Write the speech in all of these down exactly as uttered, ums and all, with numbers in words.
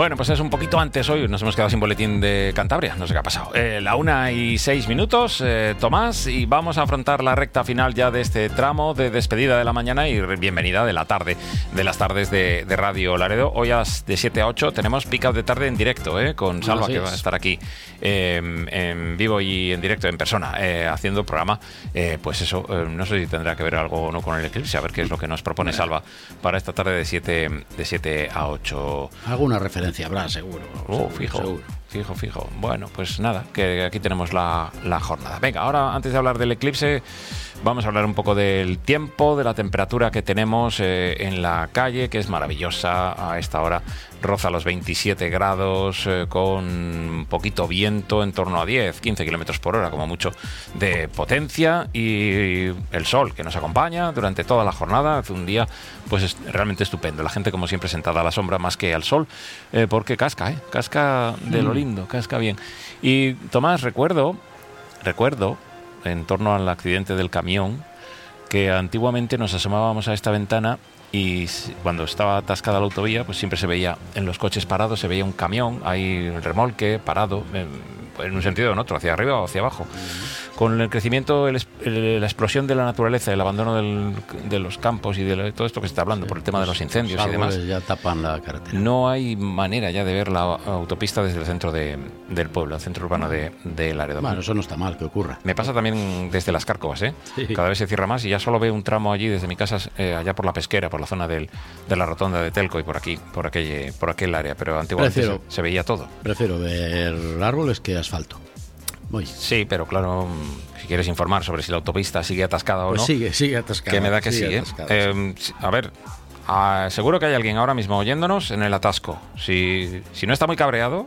Bueno, pues es un poquito antes hoy, nos hemos quedado sin boletín de Cantabria, no sé qué ha pasado. Eh, la una y seis minutos, eh, Tomás, y vamos a afrontar la recta final ya de este tramo de despedida de la mañana y bienvenida de la tarde, de las tardes de, de Radio Laredo. Hoy a las de siete a ocho tenemos Pick Up de tarde en directo, eh, con Salva, que va a estar aquí eh, en vivo y en directo, en persona, eh, haciendo programa. Eh, pues eso, eh, no sé si tendrá que ver algo o no con el eclipse, a ver qué es lo que nos propone Salva para esta tarde de siete, de siete a ocho. Alguna referencia habrá, seguro. Oh, seguro, fijo, seguro. fijo, fijo. Bueno, pues nada, que aquí tenemos la, la jornada. Venga, ahora antes de hablar del eclipse, vamos a hablar un poco del tiempo, de la temperatura que tenemos eh, en la calle, que es maravillosa a esta hora. Roza los veintisiete grados, eh, con poquito viento, en torno a diez, quince kilómetros por hora, como mucho, de potencia, y el sol que nos acompaña durante toda la jornada. Hace un día pues es realmente estupendo. La gente, como siempre, sentada a la sombra más que al sol, eh, porque casca, ¿eh? Casca de lo lindo, casca bien. Y Tomás, recuerdo, recuerdo, en torno al accidente del camión, que antiguamente nos asomábamos a esta ventana y cuando estaba atascada la autovía, pues siempre se veía en los coches parados, se veía un camión, ahí el remolque parado, en, en un sentido o en otro, hacia arriba o hacia abajo. Con el crecimiento, el, el, la explosión de la naturaleza, el abandono del, de los campos y de todo esto que se está hablando, sí, por el tema de los incendios y demás, ya tapan la carretera. No hay manera ya de ver la autopista desde el centro de, del pueblo, el centro urbano de, de Laredo. Bueno, eso no está mal que ocurra. Me pasa también desde Las Cárcovas, ¿eh? Sí. Cada vez se cierra más y ya solo veo un tramo allí desde mi casa, eh, allá por la Pesquera, por la zona del, de la rotonda de Telco y por aquí, por aquel, por aquel área, pero antiguamente se, se veía todo. Prefiero ver árboles que asfalto. Voy. Sí, pero claro, si quieres informar sobre si la autopista sigue atascada o pues no, sigue, sigue atascada. Que me da que sí, ¿eh? eh a ver, a, seguro que hay alguien ahora mismo oyéndonos en el atasco. Si, si no está muy cabreado,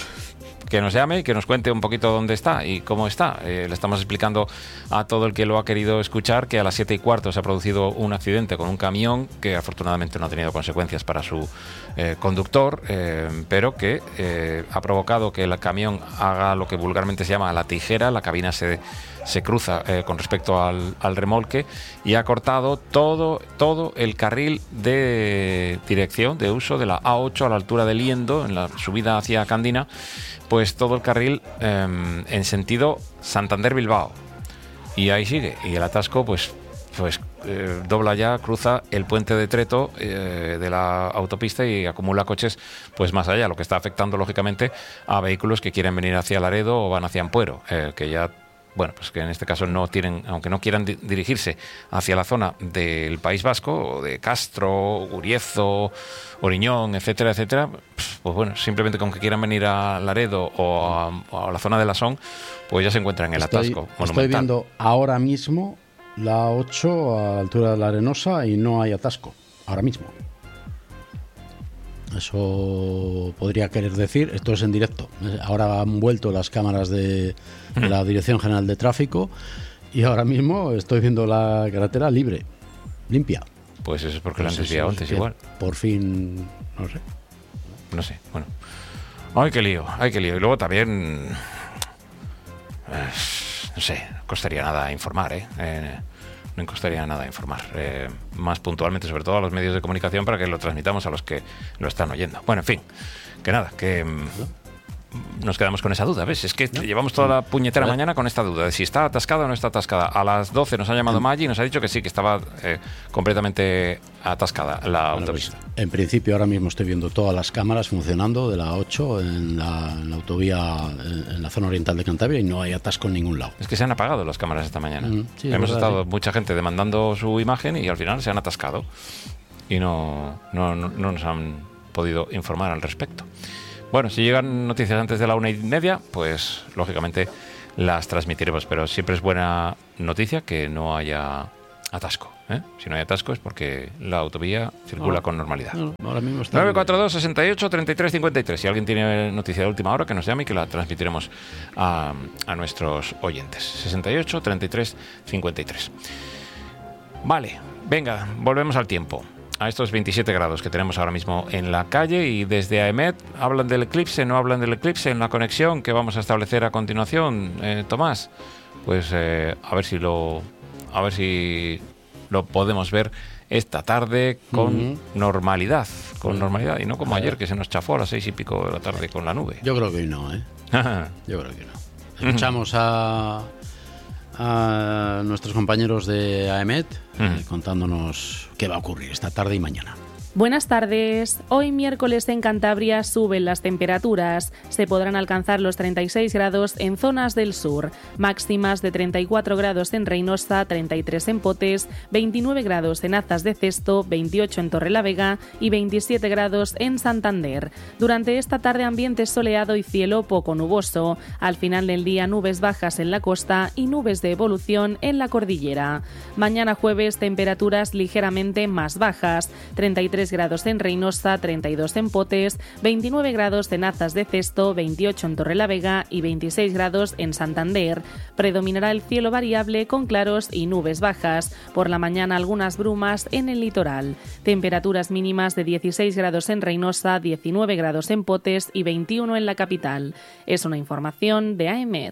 que nos llame y que nos cuente un poquito dónde está y cómo está. Eh, le estamos explicando a todo el que lo ha querido escuchar que a las siete y cuarto se ha producido un accidente con un camión que afortunadamente no ha tenido consecuencias para su eh, conductor, eh, pero que eh, ha provocado que el camión haga lo que vulgarmente se llama la tijera. La cabina se, se cruza eh, con respecto al, al remolque y ha cortado todo, todo el carril de dirección, de uso de la A ocho a la altura de Liendo, en la subida hacia Candina. Pues todo el carril eh, en sentido Santander-Bilbao. Y ahí sigue. Y el atasco, pues, pues eh, dobla ya, cruza el puente de Treto eh, de la autopista y acumula coches pues más allá, lo que está afectando, lógicamente, a vehículos que quieren venir hacia Laredo o van hacia Ampuero, eh, que ya... Bueno, pues que en este caso no tienen, aunque no quieran di- dirigirse hacia la zona del País Vasco, o de Castro, Guriezo, Oriñón, etcétera, etcétera, pues bueno, simplemente con que quieran venir a Laredo o a, o a la zona de Lasón, pues ya se encuentran en el estoy, atasco monumental. Estoy viendo ahora mismo la ocho a la altura de la Arenosa y no hay atasco, ahora mismo. Eso podría querer decir, esto es en directo. Ahora han vuelto las cámaras de, de la Dirección General de Tráfico y ahora mismo estoy viendo la carretera libre, limpia. Pues eso es porque pues lo han desviado antes igual. Por fin, no sé. No sé, bueno. Ay, qué lío, ay, qué lío. Y luego también, eh, no sé, no costaría nada informar, ¿eh? eh No costaría nada informar, eh, más puntualmente, sobre todo a los medios de comunicación, para que lo transmitamos a los que lo están oyendo. Bueno, en fin, que nada, que mm, nos quedamos con esa duda, ¿ves? Es que ¿no? llevamos toda la puñetera ¿Vale? mañana con esta duda de si está atascada o no está atascada. A las doce nos ha llamado Maggi y nos ha dicho que sí, que estaba eh, completamente atascada la bueno, autopista. Pues, en principio, ahora mismo estoy viendo todas las cámaras funcionando de la ocho en la, en la autovía en, en la zona oriental de Cantabria y no hay atasco en ningún lado. Es que se han apagado las cámaras esta mañana. Mm, sí, Hemos verdad, estado sí. mucha gente demandando su imagen y al final se han atascado y no, no, no, no nos han podido informar al respecto. Bueno, si llegan noticias antes de la una y media, pues lógicamente las transmitiremos, pero siempre es buena noticia que no haya atasco, ¿eh? Si no hay atasco es porque la autovía circula no, con normalidad. No, ahora mismo está nueve cuatro dos, sesenta y ocho, treinta y tres, cincuenta y tres. Si alguien tiene noticia de última hora, que nos llame y que la transmitiremos a, a nuestros oyentes. sesenta y ocho, treinta y tres, cincuenta y tres. Vale, venga, volvemos al tiempo. A estos veintisiete grados que tenemos ahora mismo en la calle, y desde AEMET hablan del eclipse, no hablan del eclipse en la conexión que vamos a establecer a continuación, eh, Tomás. Pues eh, a ver si lo a ver si lo podemos ver esta tarde con Uh-huh. normalidad, con normalidad, y no como ayer que se nos chafó a las seis y pico de la tarde con la nube. Yo creo que hoy no, ¿eh? Yo creo que no. Escuchamos a, a nuestros compañeros de A E M E T uh-huh. eh, contándonos qué va a ocurrir esta tarde y mañana. Buenas tardes. Hoy miércoles en Cantabria suben las temperaturas. Se podrán alcanzar los treinta y seis grados en zonas del sur, máximas de treinta y cuatro grados en Reynosa, treinta y tres en Potes, veintinueve grados en Azas de Cesto, veintiocho en Torrelavega y veintisiete grados en Santander. Durante esta tarde ambiente soleado y cielo poco nuboso. Al final del día nubes bajas en la costa y nubes de evolución en la cordillera. Mañana jueves temperaturas ligeramente más bajas, treinta y tres grados en Reynosa, treinta y dos en Potes, veintinueve grados en Azas de Cesto, veintiocho en Torrelavega y veintiséis grados en Santander. Predominará el cielo variable con claros y nubes bajas. Por la mañana algunas brumas en el litoral. Temperaturas mínimas de dieciséis grados en Reynosa, diecinueve grados en Potes y veintiuno en la capital. Es una información de A E M E T.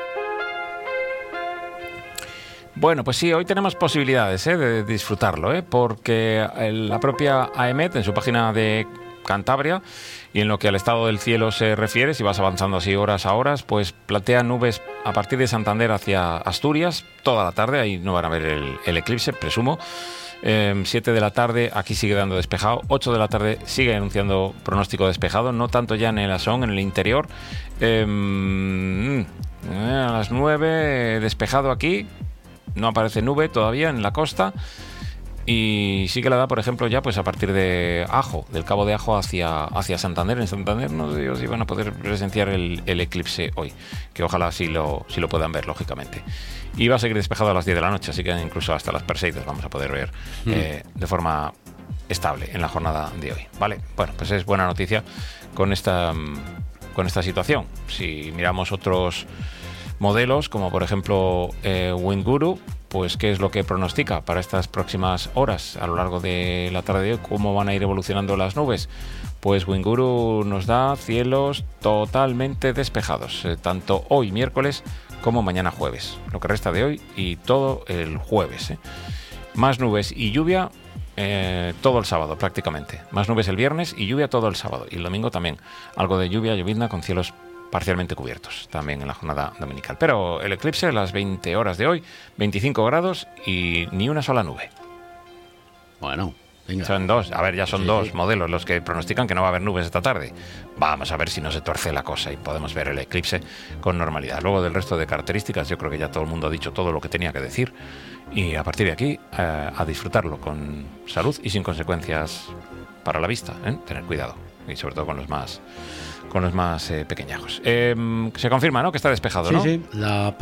Bueno, pues sí, hoy tenemos posibilidades ¿eh? de disfrutarlo, ¿eh? porque la propia A E M E T en su página de Cantabria y en lo que al estado del cielo se refiere, si vas avanzando así horas a horas, pues plantea nubes a partir de Santander hacia Asturias toda la tarde, ahí no van a ver el, el eclipse, presumo. Eh, siete de la tarde aquí sigue dando despejado, ocho de la tarde sigue anunciando pronóstico despejado, no tanto ya en el Asón, en el interior. Eh, a las nueve despejado aquí. No aparece nube todavía en la costa y sí que la da, por ejemplo, ya pues a partir de Ajo, del Cabo de Ajo hacia, hacia Santander. En Santander no sé si van a poder presenciar el, el eclipse hoy, que ojalá sí lo, sí lo puedan ver, lógicamente. Y va a seguir despejado a las diez de la noche, así que incluso hasta las Perseidas vamos a poder ver mm. eh, de forma estable en la jornada de hoy. Vale, bueno, pues es buena noticia con esta, con esta situación. Si miramos otros modelos, como por ejemplo eh, Windguru, pues qué es lo que pronostica para estas próximas horas a lo largo de la tarde de hoy, cómo van a ir evolucionando las nubes. Pues Windguru nos da cielos totalmente despejados, eh, tanto hoy miércoles como mañana jueves, lo que resta de hoy y todo el jueves. Eh. Más nubes y lluvia eh, todo el sábado prácticamente, más nubes el viernes y lluvia todo el sábado, y el domingo también algo de lluvia, llovizna con cielos parcialmente cubiertos también en la jornada dominical. Pero el eclipse a las veinte horas de hoy, veinticinco grados y ni una sola nube. Bueno, venga. Son dos, a ver, ya son sí, dos sí. modelos los que pronostican que no va a haber nubes esta tarde. Vamos a ver si no se tuerce la cosa y podemos ver el eclipse con normalidad. Luego del resto de características, yo creo que ya todo el mundo ha dicho todo lo que tenía que decir. Y a partir de aquí, eh, a disfrutarlo con salud y sin consecuencias para la vista, ¿eh? Tener cuidado. Y sobre todo con los más... con los más eh, pequeñajos. Eh, se confirma, ¿no?, que está despejado, sí, ¿no? Sí, la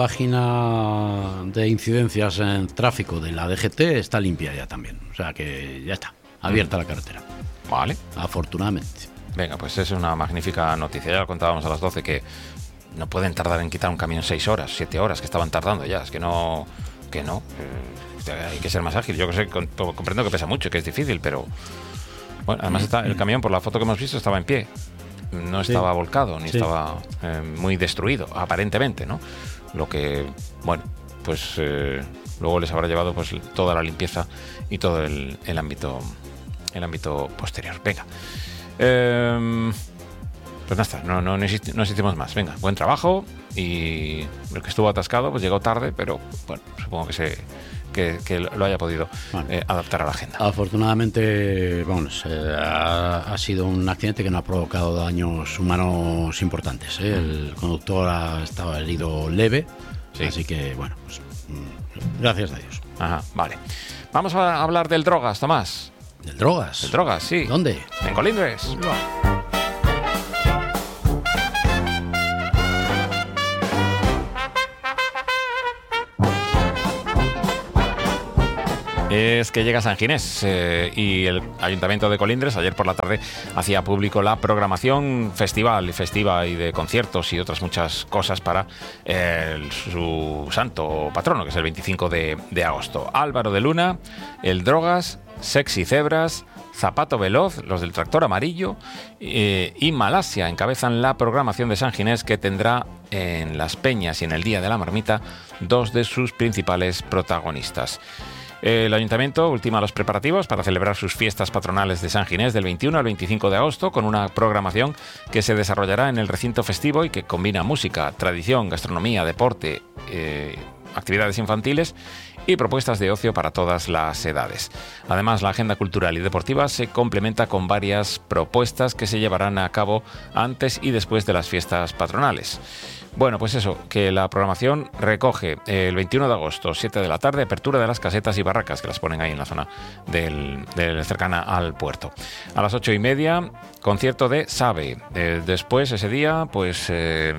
página de incidencias en tráfico de la D G T está limpia ya también. O sea que ya está, abierta mm. la carretera. Vale. Afortunadamente. Venga, pues es una magnífica noticia. Ya lo contábamos a las doce que no pueden tardar en quitar un camión seis horas, siete horas, que estaban tardando ya. Es que no, que no. Eh, hay que ser más ágil. Yo que sé, con, comprendo que pesa mucho, que es difícil, pero... Bueno, además está, el camión, por la foto que hemos visto, estaba en pie. No estaba sí. volcado, ni sí. estaba eh, muy destruido, aparentemente, ¿no? Lo que, bueno, pues eh, luego les habrá llevado pues toda la limpieza y todo el, el ámbito el ámbito posterior. Venga. Eh, pues nada, no, no, no, insist- no insistimos más. Venga, buen trabajo. Y el que estuvo atascado, pues llegó tarde, pero bueno, supongo que se... Que, que lo haya podido bueno, eh, adaptar a la agenda. Afortunadamente, vamos, eh, ha, ha sido un accidente que no ha provocado daños humanos importantes. ¿eh? El conductor ha estado herido leve, sí. así que, bueno, pues, gracias a Dios. Ajá, vale. Vamos a hablar del Drogas, Tomás. ¿Del Drogas? Del Drogas, sí. ¿Dónde? En Colindres. Es que llega San Ginés eh, y el Ayuntamiento de Colindres ayer por la tarde hacía público la programación festival y festiva y de conciertos y otras muchas cosas para eh, el, su santo patrono, que es el veinticinco de agosto. Álvaro de Luna, el Drogas, Sexy Cebras, Zapato Veloz, los del Tractor Amarillo eh, y Malasia encabezan la programación de San Ginés, que tendrá en Las Peñas y en el Día de la Marmita dos de sus principales protagonistas. El Ayuntamiento ultima los preparativos para celebrar sus fiestas patronales de San Ginés del veintiuno al veinticinco de agosto con una programación que se desarrollará en el recinto festivo y que combina música, tradición, gastronomía, deporte, eh, actividades infantiles y propuestas de ocio para todas las edades. Además, la agenda cultural y deportiva se complementa con varias propuestas que se llevarán a cabo antes y después de las fiestas patronales. Bueno, pues eso, que la programación recoge el veintiuno de agosto, siete de la tarde, apertura de las casetas y barracas que las ponen ahí en la zona del, del cercana al puerto. A las ocho y media, concierto de Sabe. Eh, después, ese día, pues... Eh,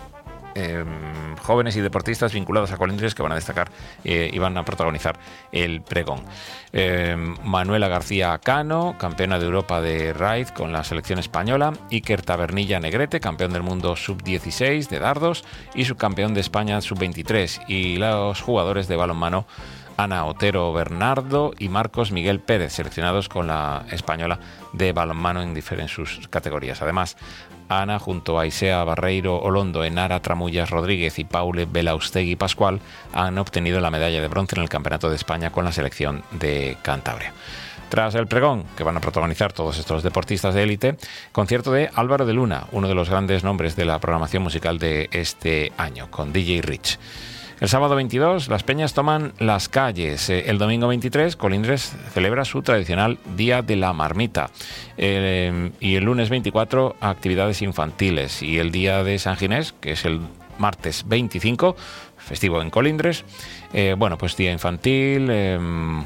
Eh, jóvenes y deportistas vinculados a Colindres que van a destacar eh, y van a protagonizar el pregón. Eh, Manuela García Cano, campeona de Europa de Raid con la selección española. Iker Tabernilla Negrete, campeón del mundo sub dieciséis de dardos y subcampeón de España sub veintitrés. Y los jugadores de balonmano Ana Otero Bernardo y Marcos Miguel Pérez, seleccionados con la española de balonmano en diferentes sus categorías. Además, Ana, junto a Isea Barreiro Olondo, Enara Tramullas Rodríguez y Paule Belaustegui Pascual, han obtenido la medalla de bronce en el Campeonato de España con la selección de Cantabria. Tras el pregón, que van a protagonizar todos estos deportistas de élite, concierto de Álvaro de Luna, uno de los grandes nombres de la programación musical de este año, con D J Rich. El sábado veintidós, las peñas toman las calles. El domingo veintitrés, Colindres celebra su tradicional Día de la Marmita. El, y el lunes veinticuatro, actividades infantiles. Y el día de San Ginés, que es el martes veinticinco, festivo en Colindres. Eh, bueno, pues día infantil, eh,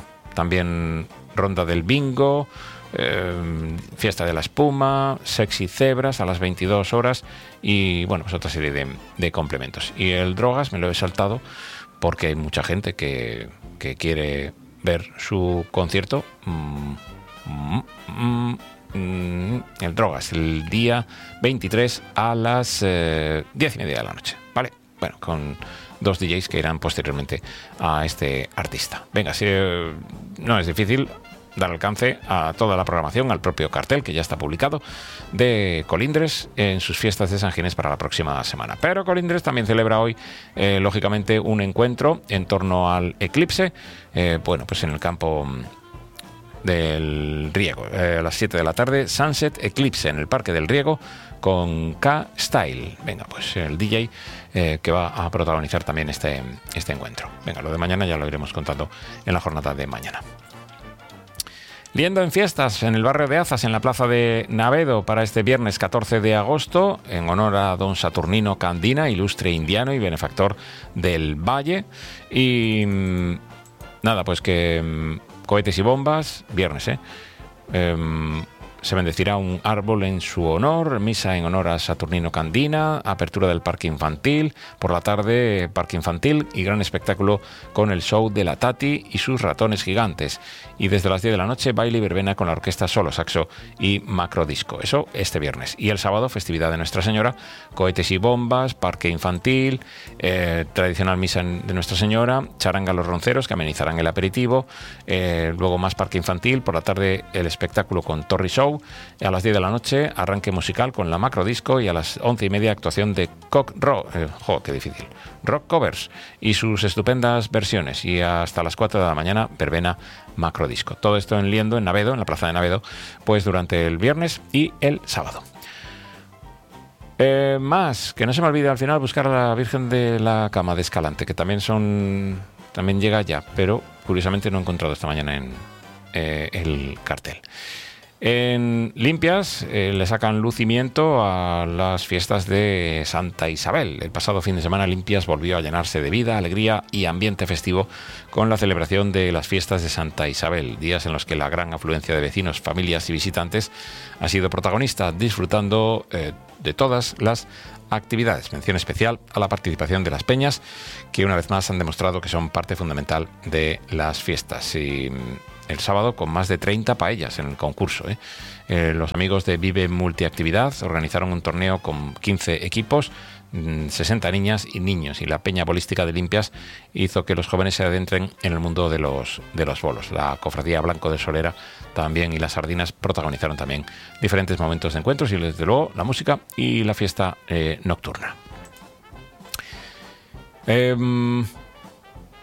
también ronda del bingo, eh, fiesta de la espuma, sexy cebras a las veintidós horas y bueno, pues otra serie de, de complementos. Y el drogas me lo he saltado porque hay mucha gente que, que quiere ver su concierto. Mm, mm, mm, mm, el drogas, el día veintitrés a las eh, diez y media de la noche, ¿vale? Bueno, con dos D Js que irán posteriormente a este artista. Venga, si eh, no es difícil dar alcance a toda la programación, al propio cartel que ya está publicado de Colindres en sus fiestas de San Ginés para la próxima semana. Pero Colindres también celebra hoy, eh, lógicamente, un encuentro en torno al eclipse, eh, bueno, pues en el campo del Riego, eh, a las siete de la tarde, Sunset Eclipse en el Parque del Riego con K-Style. Venga, pues el D J eh, que va a protagonizar también este, este encuentro. Venga, lo de mañana ya lo iremos contando en la jornada de mañana. Liendo en fiestas en el barrio de Azas, en la plaza de Navedo, para este viernes catorce de agosto, en honor a don Saturnino Candina, ilustre indiano y benefactor del Valle. Y mmm, nada, pues que mmm, cohetes y bombas, viernes, ¿eh? eh Se bendecirá un árbol en su honor, misa en honor a Saturnino Candina, apertura del parque infantil, por la tarde parque infantil y gran espectáculo con el show de la Tati y sus ratones gigantes. Y desde las diez de la noche, baile y verbena con la orquesta Solo Saxo y Macrodisco. Eso este viernes. Y el sábado, festividad de Nuestra Señora, cohetes y bombas, parque infantil, eh, tradicional misa de Nuestra Señora, charanga Los Ronceros que amenizarán el aperitivo, eh, luego más parque infantil, por la tarde el espectáculo con Torri Show. A las diez de la noche, arranque musical con la Macrodisco y a las once y media, actuación de Cock Rock, eh, jo, qué difícil, Rock Covers y sus estupendas versiones. Y hasta las cuatro de la mañana, verbena Macrodisco. Todo esto en Liendo, en Navedo, en la plaza de Navedo, pues durante el viernes y el sábado. Eh, más, que no se me olvide al final buscar a la Virgen de la Cama de Escalante, que también son, también llega ya, pero curiosamente no he encontrado esta mañana en eh, el cartel. En Limpias eh, le sacan lucimiento a las fiestas de Santa Isabel. El pasado fin de semana Limpias volvió a llenarse de vida, alegría y ambiente festivo con la celebración de las fiestas de Santa Isabel, días en los que la gran afluencia de vecinos, familias y visitantes ha sido protagonista, disfrutando eh, de todas las actividades. Mención especial a la participación de las peñas, que una vez más han demostrado que son parte fundamental de las fiestas. Y el sábado con más de treinta paellas en el concurso, ¿eh? Eh, los amigos de Vive Multiactividad organizaron un torneo con quince equipos, sesenta niñas y niños, y la peña bolística de Limpias hizo que los jóvenes se adentren en el mundo de los, de los bolos. La cofradía Blanco de Solera también y las sardinas protagonizaron también diferentes momentos de encuentros y desde luego la música y la fiesta eh, nocturna. Eh,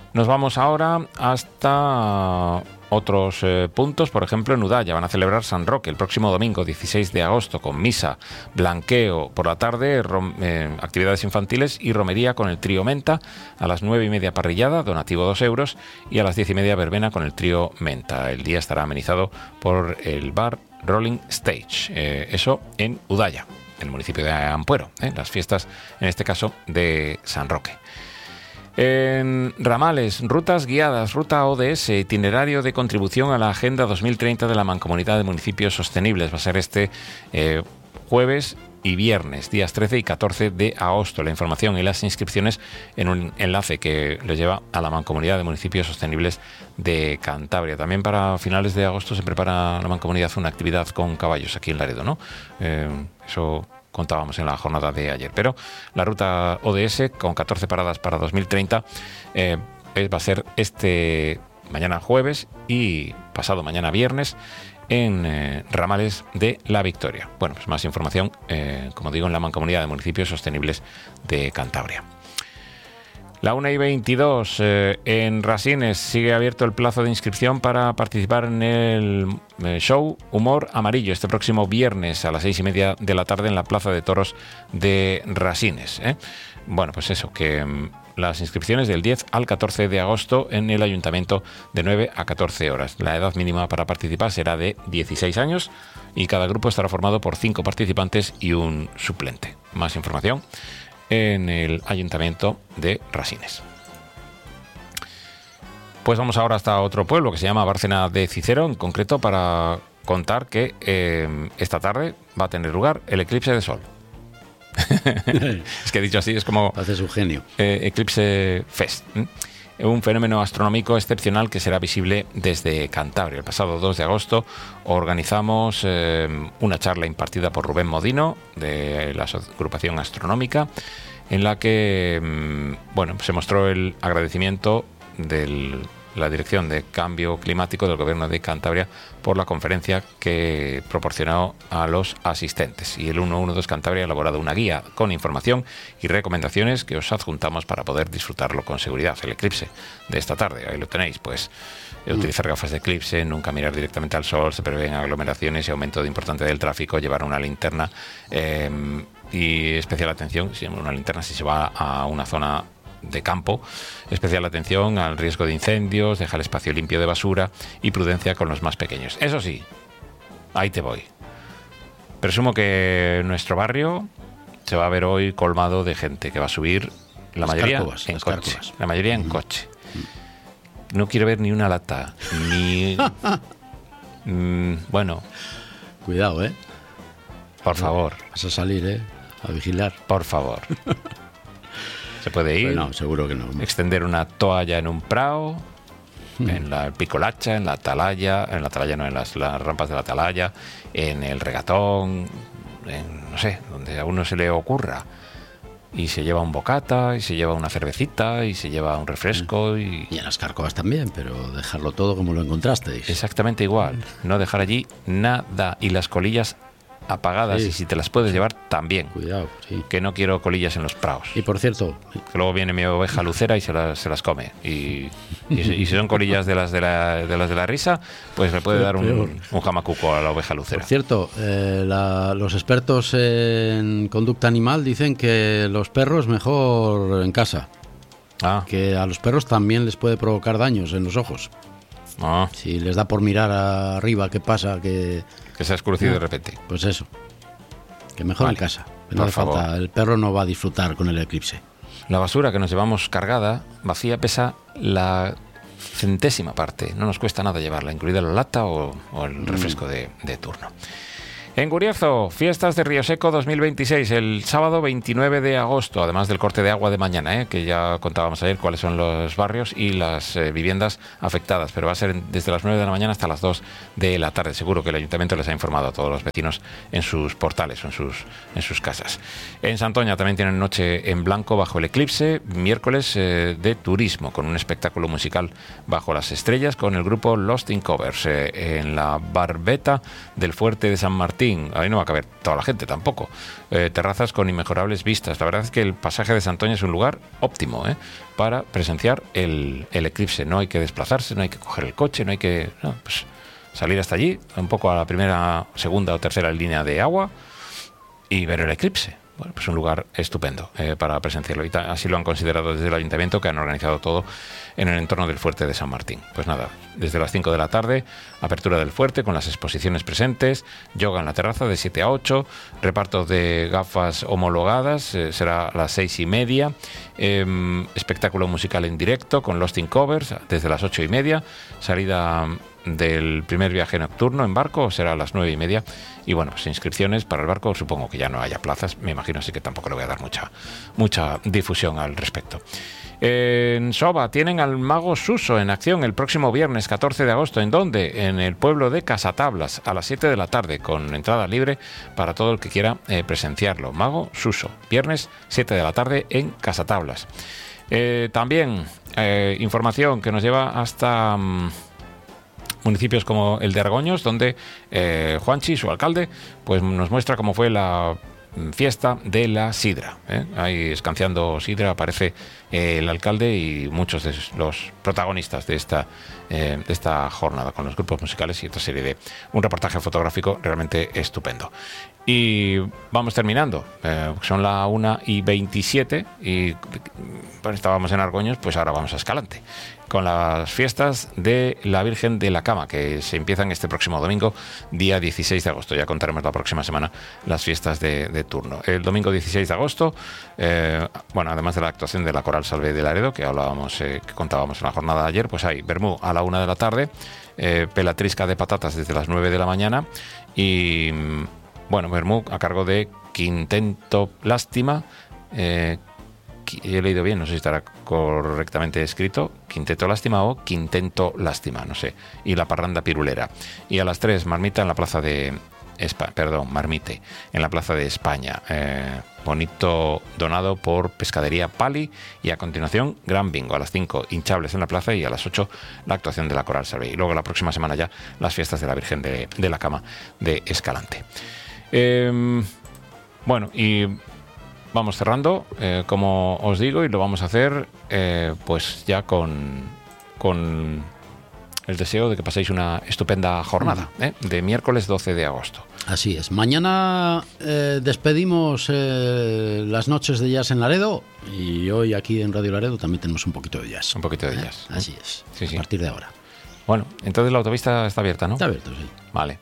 Nos vamos ahora hasta otros eh, puntos. Por ejemplo, en Udaya van a celebrar San Roque el próximo domingo dieciséis de agosto con misa, blanqueo por la tarde, rom, eh, actividades infantiles y romería con el trío Menta. A las nueve y media parrillada, donativo dos euros, y a las diez y media verbena con el trío Menta. El día estará amenizado por el bar Rolling Stage. Eh, eso en Udaya, el municipio de Ampuero, ¿eh? Las fiestas, en este caso, de San Roque. En Ramales, rutas guiadas, ruta O D S, itinerario de contribución a la Agenda dos mil treinta de la Mancomunidad de Municipios Sostenibles. Va a ser este eh, jueves y viernes, días trece y catorce de agosto. La información y las inscripciones en un enlace que les lleva a la Mancomunidad de Municipios Sostenibles de Cantabria. También para finales de agosto se prepara la Mancomunidad una actividad con caballos aquí en Laredo, ¿no? Eh, eso contábamos en la jornada de ayer. Pero la ruta O D S, con catorce paradas para dos mil treinta, eh, va a ser este mañana jueves y pasado mañana viernes en eh, Ramales de la Victoria. Bueno, pues más información, eh, como digo, en la Mancomunidad de Municipios Sostenibles de Cantabria. La una y veintidós, eh, en Rasines sigue abierto el plazo de inscripción para participar en el eh, show Humor Amarillo este próximo viernes a las seis y media de la tarde en la Plaza de Toros de Rasines, ¿eh? Bueno, pues eso, que mm, las inscripciones del diez al catorce de agosto en el Ayuntamiento de nueve a catorce horas. La edad mínima para participar será de dieciséis años y cada grupo estará formado por cinco participantes y un suplente. Más información en el Ayuntamiento de Rasines. Pues vamos ahora hasta otro pueblo que se llama Bárcena de Cicero, en concreto para contar que eh, esta tarde va a tener lugar el eclipse de sol. Es que dicho así es como... Hace su genio. Eh, Eclipse Fest. ¿eh? Un fenómeno astronómico excepcional que será visible desde Cantabria. El pasado dos de agosto organizamos eh, una charla impartida por Rubén Modino de la Agrupación Astronómica, en la que mm, bueno, se mostró el agradecimiento de la Dirección de Cambio Climático del Gobierno de Cantabria por la conferencia que proporcionó a los asistentes. Y el ciento doce Cantabria ha elaborado una guía con información y recomendaciones que os adjuntamos para poder disfrutarlo con seguridad. El eclipse de esta tarde, ahí lo tenéis, pues utilizar gafas de eclipse, nunca mirar directamente al sol, se prevén aglomeraciones y aumento de importante del tráfico, llevar una linterna eh, y especial atención, si una linterna si se va a una zona de campo, especial atención al riesgo de incendios, dejar espacio limpio de basura y prudencia con los más pequeños. Eso sí, ahí te voy. Presumo que nuestro barrio se va a ver hoy colmado de gente que va a subir, la las mayoría cárcovas, en coche, cárcovas. la mayoría en Mm. coche. No quiero ver ni una lata, ni mm, bueno, Cuidado, ¿eh? por favor, Vas a salir, ¿eh? A vigilar. por favor. Se puede ir, Pues no, seguro que no. extender una toalla en un prado, en la picolacha, en la atalaya, en la atalaya no, en las, las rampas de la atalaya, en el regatón, en, no sé, donde a uno se le ocurra. Y se lleva un bocata, y se lleva una cervecita, y se lleva un refresco, y Y en las cárcovas también, pero dejarlo todo como lo encontrasteis. exactamente igual. No dejar allí nada. Y las colillas apagadas, Sí. y si te las puedes llevar, también. Cuidado, sí. Que no quiero colillas en los prados. Y por cierto, Que luego viene mi oveja lucera y se las, se las come. Y, y, si- y si son colillas de las de la, de las de la risa, pues le puede Sí, dar peor. un, un jamacuco a la oveja lucera. por cierto, eh, la- los expertos en conducta animal dicen que los perros mejor en casa, Ah, que a los perros también les puede provocar daños en los ojos. ah, Si les da por mirar arriba qué pasa, que que se ha escurecido de repente. pues eso, que mejor Vale, en casa. Que por no hace favor. falta, el perro no va a disfrutar con el eclipse. La basura que nos llevamos cargada, vacía, pesa la centésima parte. No nos cuesta nada llevarla, incluida la lata o, o el refresco de, de turno. En Guriezo, fiestas de Río Seco dos mil veintiséis, el sábado veintinueve de agosto, además del corte de agua de mañana, ¿eh? Que ya contábamos ayer cuáles son los barrios y las eh, viviendas afectadas, pero va a ser desde las nueve de la mañana hasta las dos de la tarde. Seguro que el ayuntamiento les ha informado a todos los vecinos en sus portales o en sus, en sus casas. En Santoña también tienen noche en blanco bajo el eclipse, miércoles eh, de turismo, con un espectáculo musical bajo las estrellas con el grupo Lost in Covers, eh, en la barbeta del Fuerte de San Martín. Martín, ahí no va a caber toda la gente tampoco. Eh, terrazas con inmejorables vistas. La verdad es que el pasaje de Santoña es un lugar óptimo ¿eh? para presenciar el, el eclipse. No hay que desplazarse, no hay que coger el coche, no hay que no, pues, salir hasta allí, un poco a la primera, segunda o tercera línea de agua y ver el eclipse. Bueno, pues un lugar estupendo eh, para presenciarlo. Y así lo han considerado desde el ayuntamiento, que han organizado todo en el entorno del fuerte de San Martín. Pues nada, desde las cinco de la tarde, apertura del fuerte con las exposiciones presentes, yoga en la terraza de siete a ocho, reparto de gafas homologadas, eh, será a las seis y media, eh, espectáculo musical en directo con Lost in Covers desde las ocho y media, salida del primer viaje nocturno en barco será a las nueve y media. Y bueno, pues inscripciones para el barco, supongo que ya no haya plazas, me imagino, así que tampoco le voy a dar mucha, mucha difusión al respecto. En Soba tienen al mago Suso en acción el próximo viernes catorce de agosto. ¿En dónde? En el pueblo de Casatablas, a las siete de la tarde, con entrada libre para todo el que quiera eh, presenciarlo. Mago Suso, viernes siete de la tarde en Casatablas. Eh, también eh, información que nos lleva hasta um, municipios como el de Argoños, donde eh, Juanchi, su alcalde, pues nos muestra cómo fue la fiesta de la sidra, ¿eh? Ahí escanciando sidra aparece eh, el alcalde y muchos de los protagonistas de esta, eh, de esta jornada con los grupos musicales y otra serie de un reportaje fotográfico realmente estupendo. Y vamos terminando, eh, son la una y veintisiete y bueno, estábamos en Argoños, pues ahora vamos a Escalante con las fiestas de la Virgen de la Cama, que se empiezan este próximo domingo, día dieciséis de agosto. Ya contaremos la próxima semana las fiestas de, de turno. El domingo dieciséis de agosto, eh, bueno, además de la actuación de la Coral Salve de Laredo, que hablábamos, eh, que contábamos en la jornada de ayer, pues hay vermú a la una de la tarde, eh, pelatrisca de patatas desde las nueve de la mañana y, bueno, vermú a cargo de Quintento Lástima, eh, he leído bien, no sé si estará correctamente escrito, Quinteto Lástima o Quintento Lástima, no sé, y la parranda pirulera. Y a las tres, marmita en la plaza de España, perdón, marmite, en la plaza de España, eh, bonito donado por Pescadería Pali, y a continuación, gran bingo, a las cinco, hinchables en la plaza, y a las ocho, la actuación de la Coral Salve. Y luego la próxima semana ya, las fiestas de la Virgen de, de la Cama de Escalante. Eh, bueno, y vamos cerrando, eh, como os digo, y lo vamos a hacer eh, pues ya con, con el deseo de que paséis una estupenda jornada ¿eh? de miércoles doce de agosto. Así es. Mañana eh, despedimos eh, las noches de jazz en Laredo, y hoy aquí en Radio Laredo también tenemos un poquito de jazz. Un poquito de ¿Eh? jazz. Así es, sí, sí. A partir de ahora. Bueno, entonces la autovista está abierta, ¿no? Está abierto, sí. Vale.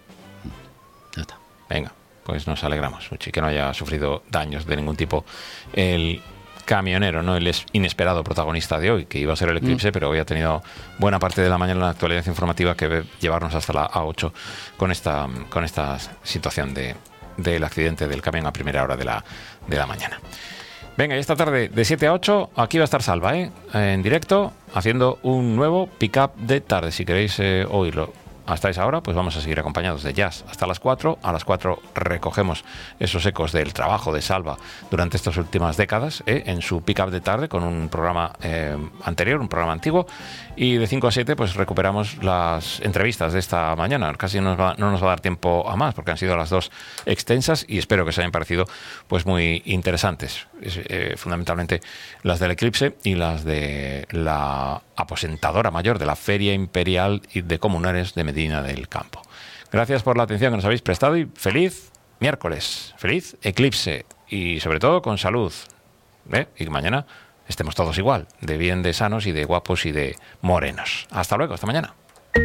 Ya está. Venga, pues nos alegramos mucho y que no haya sufrido daños de ningún tipo el camionero, no el inesperado protagonista de hoy, que iba a ser el eclipse, mm. pero hoy ha tenido buena parte de la mañana la actualidad informativa que llevarnos hasta la A ocho con esta, con esta situación de, del accidente del camión a primera hora de la, de la mañana. Venga, y esta tarde de siete a ocho aquí va a estar Salva, ¿eh? en directo, haciendo un nuevo pick-up de tarde. Si queréis eh, oírlo hasta esa hora, pues vamos a seguir acompañados de jazz hasta las cuatro. A las cuatro recogemos esos ecos del trabajo de Salva durante estas últimas décadas ¿eh? en su pick-up de tarde con un programa eh, anterior, un programa antiguo. Y de cinco a siete pues recuperamos las entrevistas de esta mañana. Casi nos va, no nos va a dar tiempo a más porque han sido las dos extensas y espero que os hayan parecido pues muy interesantes. Eh, fundamentalmente las del eclipse y las de la aposentadora mayor de la Feria Imperial de Comunales de Medina del Campo. Gracias por la atención que nos habéis prestado y feliz miércoles, feliz eclipse y sobre todo con salud. ¿Eh? Y que mañana estemos todos igual, de bien, de sanos y de guapos y de morenos. Hasta luego, hasta mañana.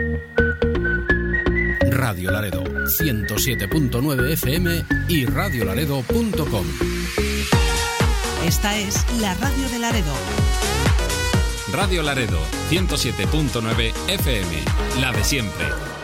Radio Laredo, ciento siete punto nueve F M y radio laredo punto com. Esta es la radio de Laredo. Radio Laredo, ciento siete punto nueve F M, la de siempre.